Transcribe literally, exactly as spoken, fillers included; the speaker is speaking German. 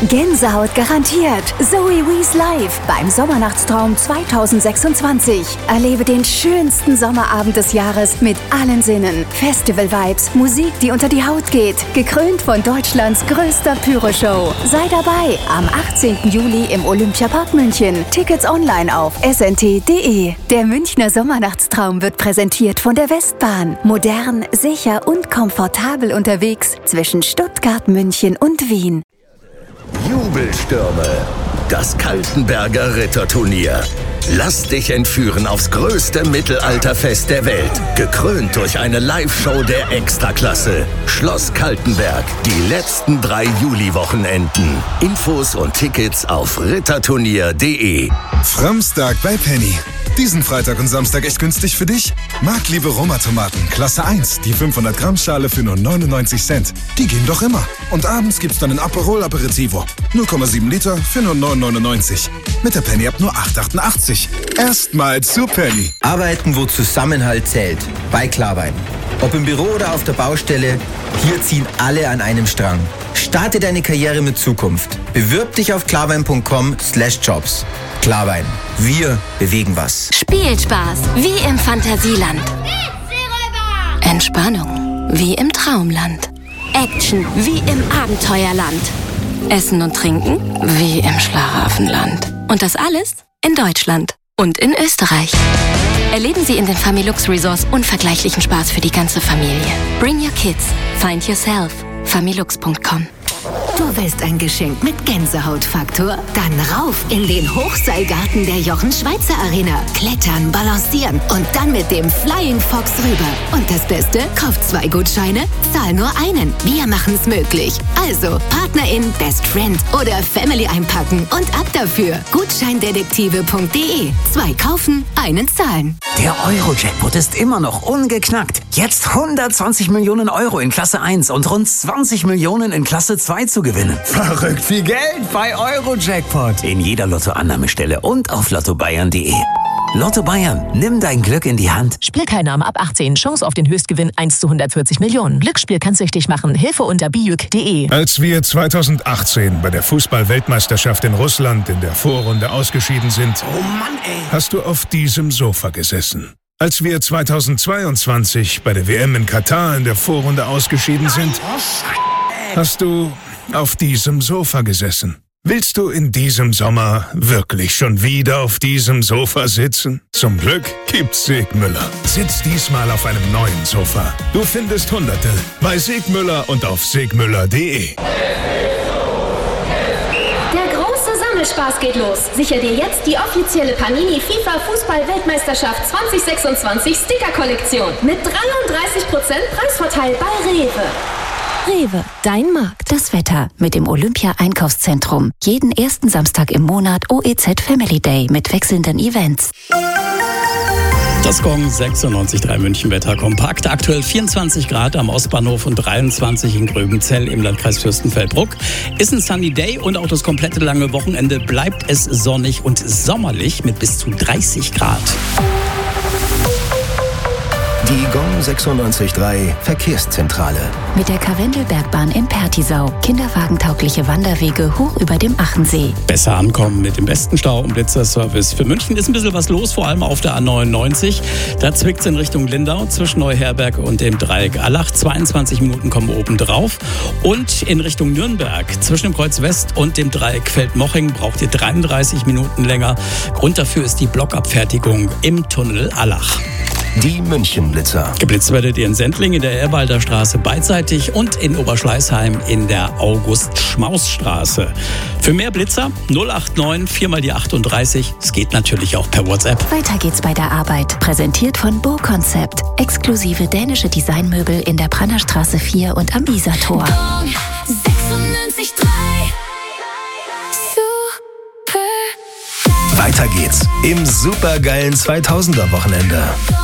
Gänsehaut garantiert. Zoe Wees live beim Sommernachtstraum zwanzig sechsundzwanzig. Erlebe den schönsten Sommerabend des Jahres mit allen Sinnen. Festival-Vibes, Musik, die unter die Haut geht. Gekrönt von Deutschlands größter Pyro-Show. Sei dabei am achtzehnten Juli im Olympiapark München. Tickets online auf s n t punkt d e. Der Münchner Sommernachtstraum wird präsentiert von der Westbahn. Modern, sicher und komfortabel unterwegs zwischen Stuttgart, München und Wien. Jubelstürme. Das Kaltenberger Ritterturnier. Lass dich entführen aufs größte Mittelalterfest der Welt. Gekrönt durch eine Live-Show der Extraklasse. Schloss Kaltenberg. Die letzten drei Juli-Wochenenden. Infos und Tickets auf ritterturnier punkt d e. Framstag bei Penny. Diesen Freitag und Samstag echt günstig für dich? Marktliebe Roma-Tomaten, Klasse eins, die fünfhundert Gramm Schale für nur neunundneunzig Cent. Die gehen doch immer. Und abends gibt's dann ein Aperol Aperitivo. null Komma sieben Liter für nur neun neunundneunzig. Mit der Penny ab nur acht achtundachtzig. Erstmal zu Penny. Arbeiten, wo Zusammenhalt zählt. Bei Klarwein. Ob im Büro oder auf der Baustelle, hier ziehen alle an einem Strang. Starte deine Karriere mit Zukunft. Bewirb dich auf klarwein punkt com slash jobs. Klarwein. Wir bewegen was. Spielspaß, wie im Fantasieland. Entspannung, wie im Traumland. Action, wie im Abenteuerland. Essen und Trinken, wie im Schlaraffenland. Und das alles in Deutschland und in Österreich. Erleben Sie in den Familux Resorts unvergleichlichen Spaß für die ganze Familie. Bring your kids. Find yourself. familux punkt com. Du willst ein Geschenk mit Gänsehautfaktor? Dann rauf in den Hochseilgarten der Jochen-Schweizer Arena. Klettern, balancieren und dann mit dem Flying Fox rüber. Und das Beste? Kauf zwei Gutscheine, zahl nur einen. Wir machen's möglich. Also Partnerin, Best Friend oder Family einpacken und ab dafür. Gutscheindetektive punkt d e. Zwei kaufen, einen zahlen. Der Euro-Jackpot ist immer noch ungeknackt. Jetzt hundertzwanzig Millionen Euro in Klasse eins und rund zwanzig Millionen in Klasse zwei zu gewinnen. Verrückt viel Geld bei Euro-Jackpot. In jeder Lottoannahmestelle und auf lotto bayern punkt d e. Lotto Bayern, nimm dein Glück in die Hand. Spielteilnahme ab achtzehn. Chance auf den Höchstgewinn eins zu hundertvierzig Millionen. Glücksspiel kann süchtig machen. Hilfe unter bijuk punkt d e. Als wir zweitausendachtzehn bei der Fußball-Weltmeisterschaft in Russland in der Vorrunde ausgeschieden sind, Oh Mann, ey. hast du auf diesem Sofa gesessen. Als wir zweitausendzweiundzwanzig bei der W M in Katar in der Vorrunde ausgeschieden sind, hast du auf diesem Sofa gesessen. Willst du in diesem Sommer wirklich schon wieder auf diesem Sofa sitzen? Zum Glück gibt's Segmüller. Sitz diesmal auf einem neuen Sofa. Du findest Hunderte bei Segmüller und auf segmüller punkt d e. Der große Sammelspaß geht los. Sicher dir jetzt die offizielle Panini FIFA Fußball-Weltmeisterschaft zwanzig sechsundzwanzig Sticker-Kollektion mit dreiunddreißig Prozent Preisvorteil bei Rewe. Rewe, dein Markt. Das Wetter mit dem Olympia-Einkaufszentrum. Jeden ersten Samstag im Monat O E Z Family Day mit wechselnden Events. Das Gong sechsundneunzig Komma drei München Wetter kompakt. Aktuell vierundzwanzig Grad am Ostbahnhof und dreiundzwanzig in Gröbenzell im Landkreis Fürstenfeldbruck. Ist ein Sunny Day und auch das komplette lange Wochenende bleibt es sonnig und sommerlich mit bis zu dreißig Grad. Die Gong sechsundneunzig Komma drei Verkehrszentrale. Mit der Karwendelbergbahn in Pertisau. Kinderwagentaugliche Wanderwege hoch über dem Achensee. Besser ankommen mit dem besten Stau- und Blitzerservice. Für München ist ein bisschen was los, vor allem auf der A neunundneunzig. Da zwickt es in Richtung Lindau zwischen Neuherberg und dem Dreieck Allach. zweiundzwanzig Minuten kommen oben drauf. Und in Richtung Nürnberg zwischen dem Kreuz West und dem Dreieck Feldmoching braucht ihr dreiunddreißig Minuten länger. Grund dafür ist die Blockabfertigung im Tunnel Allach. Die Münchenblitzer. Geblitzt werdet ihr in Sendling in der Ehrwalder Straße beidseitig und in Oberschleißheim in der August-Schmaus-Straße. Für mehr Blitzer null acht neun vier mal die achtunddreißig. Es geht natürlich auch per WhatsApp. Weiter geht's bei der Arbeit. Präsentiert von Bo Concept. Exklusive dänische Designmöbel in der Brannerstraße vier und am Isartor. sechsundneunzig Komma drei Weiter geht's im supergeilen zweitausender Wochenende.